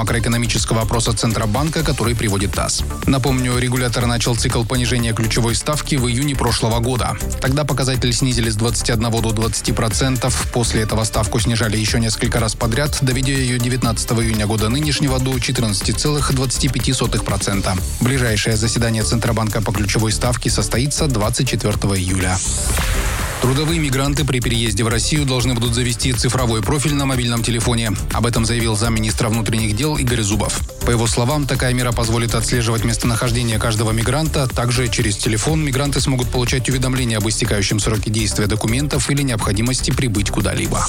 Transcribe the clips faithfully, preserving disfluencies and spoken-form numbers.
макроэкономического опроса Центробанка, который приводит ТАСС. Напомню, регулятор начал цикл понижения ключевой ставки в июне прошлого года. Тогда показатель снизили с двадцати одного до двадцати процентов. После этого ставку снижали еще несколько раз подряд, доведя ее девятнадцатого июня года нынешнего до четырнадцати целых двадцати пяти сотых процента. Ближайшее заседание Центробанка по ключевой ставке состоится двадцать четвёртого июля. Трудовые мигранты при переезде в Россию должны будут завести цифровой профиль на мобильном телефоне. Об этом заявил замминистра внутренних дел Игорь Зубов. По его словам, такая мера позволит отслеживать местонахождение каждого мигранта. Также через телефон мигранты смогут получать уведомления об истекающем сроке действия документов или необходимости прибыть куда-либо.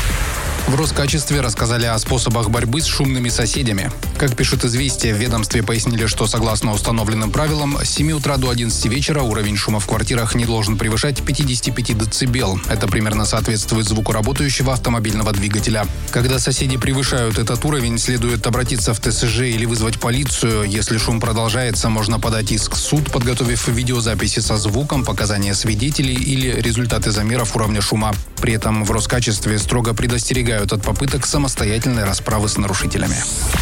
В Роскачестве рассказали о способах борьбы с шумными соседями. Как пишет «Известия», в ведомстве пояснили, что согласно установленным правилам, с семи утра до одиннадцати вечера уровень шума в квартирах не должен превышать пятьдесят пять децибел. Это примерно соответствует звуку работающего автомобильного двигателя. Когда соседи превышают этот уровень, следует обратиться в ТСЖ или вызвать полицию. Если шум продолжается, можно подать иск в суд, подготовив видеозаписи со звуком, показания свидетелей или результаты замеров уровня шума. При этом в Роскачестве строго предостерегают от попыток самостоятельной расправы с нарушителями.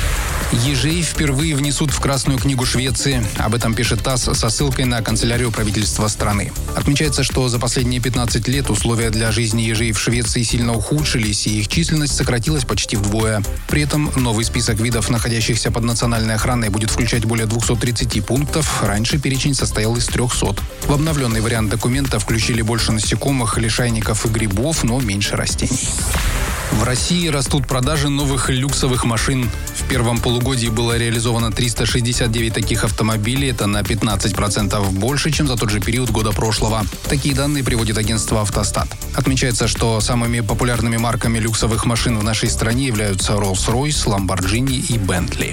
Ежей впервые внесут в Красную книгу Швеции. Об этом пишет ТАСС со ссылкой на канцелярию правительства страны. Отмечается, что за последние пятнадцать лет условия для жизни ежей в Швеции сильно ухудшились, и их численность сократилась почти вдвое. При этом новый список видов, находящихся под национальной охраной, будет включать более двухсот тридцати пунктов. Раньше перечень состоял из трехсот. В обновленный вариант документа включили больше насекомых, лишайников и грибов, но меньше растений. В России растут продажи новых люксовых машин. В первом полугодии было реализовано триста шестьдесят девять таких автомобилей. Это на пятнадцать процентов больше, чем за тот же период года прошлого. Такие данные приводит агентство «Автостат». Отмечается, что самыми популярными марками люксовых машин в нашей стране являются Rolls-Royce, Lamborghini и Bentley.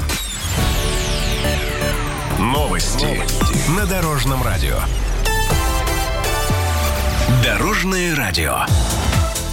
Новости, Новости. На Дорожном радио. Дорожное радио.